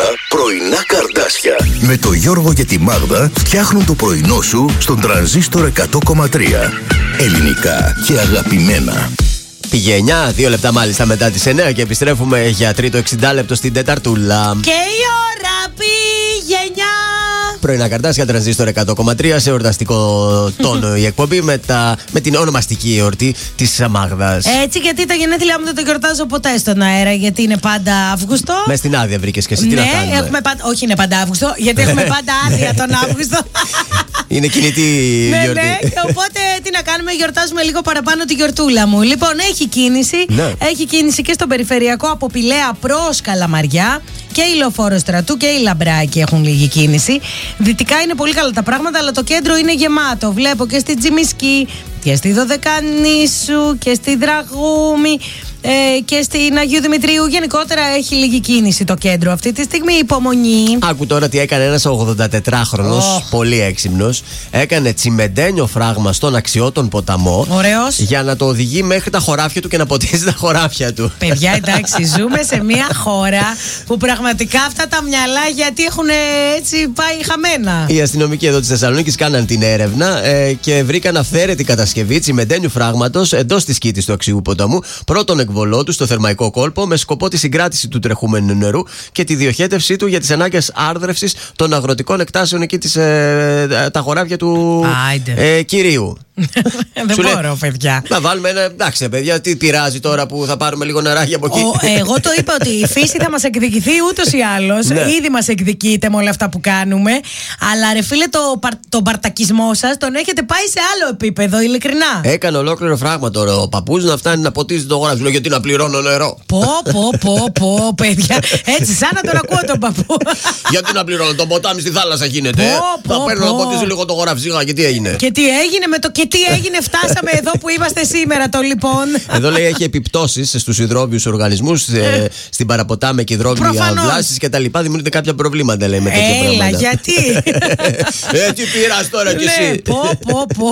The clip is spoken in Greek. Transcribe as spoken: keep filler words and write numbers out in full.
πρωινά καρδάσια. Με το Γιώργο και τη Μάγδα φτιάχνουν το πρωινό σου στον Τρανζίστορ εκατό κόμμα τρία. Ελληνικά και αγαπημένα. Πήγε εννιά, δύο λεπτά μάλιστα μετά τις εννιά και επιστρέφουμε για τρίτο εξήντα λεπτό στην Τεταρτούλα. Και η ώρα πήγε εννιά. Πρωινά καρτάσια, Τρανζίστορ εκατό κόμμα τρία σε εορταστικό τόνο η εκπομπή με, τα, με την ονομαστική εορτή της Μάγδας. Έτσι, γιατί τα γενέθλιά μου δεν το γιορτάζω ποτέ στον αέρα, γιατί είναι πάντα Αύγουστο. Με στην άδεια βρήκες και εσύ, ναι, τι να κάνουμε. Έχουμε πάντα, όχι είναι πάντα Αύγουστο, γιατί έχουμε πάντα άδεια τον Αύγουστο. Είναι κινητή η ναι, γιορτή. Ναι, οπότε τι να κάνουμε, γιορτάζουμε λίγο παραπάνω τη γιορτούλα μου. Λοιπόν, έχει κίνηση. Ναι. Έχει κίνηση και στον περιφερειακό από Πηλαία προς Καλαμαριά. Και η Λεωφόρο Στρατού και η Λαμπράκη έχουν λίγη κίνηση. Δυτικά είναι πολύ καλά τα πράγματα, αλλά το κέντρο είναι γεμάτο. Βλέπω και στη Τζιμισκή και στη Δωδεκανήσου και στη Δραγούμη ε, και στην Αγίου Δημητρίου. Γενικότερα έχει λίγη κίνηση το κέντρο αυτή τη στιγμή. Υπομονή. Άκου τώρα τι έκανε ένας ογδοντατετράχρονος, oh. πολύ έξυπνος. Έκανε τσιμεντένιο φράγμα στον Αξιώτον ποταμό. Ωραίος. Για να το οδηγεί μέχρι τα χωράφια του και να ποτίζει τα χωράφια του. Παιδιά, εντάξει, ζούμε σε μια χώρα που πραγματικά αυτά τα μυαλά γιατί έχουν έτσι πάει χαμένα. Οι αστυνομικοί εδώ της Θεσσαλονίκης κάναν την έρευνα ε, και βρήκαν αυθαίρετη κατασκευή τσιμεντένιου φράγματος εντός της κήτης του Αξιού ποταμού, πρώτον εκβολό του στο θερμαϊκό κόλπο, με σκοπό τη συγκράτηση του τρεχούμενου νερού και τη διοχέτευσή του για τις ανάγκες άρδρευσης των αγροτικών εκτάσεων εκεί της, ε, τα χωράφια του ε, κυρίου. Δεν Σου μπορώ, λέει, παιδιά. Να βάλουμε ένα. Εντάξει, παιδιά, τι πειράζει τώρα που θα πάρουμε λίγο νεράκι από εκεί. Ο, εγώ το είπα ότι η φύση θα μας εκδικηθεί ούτως ή άλλως. Ναι. Ήδη μας εκδικείται με όλα αυτά που κάνουμε. Αλλά ρε φίλε, το, το παρτακισμό σας τον έχετε πάει σε άλλο επίπεδο, ειλικρινά. Έκανε ολόκληρο φράγμα τώρα ο παππούς να φτάνει να ποτίζει το γόνατο. Λέω γιατί να πληρώνω νερό. Πω, πω, πω, πω, παιδιά. Έτσι, σαν να τον ακούω τον παππού. Γιατί να πληρώνω, το ποτάμι στη θάλασσα γίνεται. Πω, θα πω, παίρνω πω. να ποτίζει λίγο το γοραψίγα και τι έγινε. Και τι έγινε με το. Και τι έγινε, φτάσαμε εδώ που είμαστε σήμερα, το λοιπόν. Εδώ λέει έχει επιπτώσεις στους υδρόβιους οργανισμούς, ε, στην παραποτάμη και υδρόβια βλάσεις και τα λοιπά. Δημιουργούνται κάποια προβλήματα, λέει, με τέτοια Έλα, πράγματα. γιατί. Ε, τι πειράς τώρα κι εσύ. Ναι, πω, πω, πω.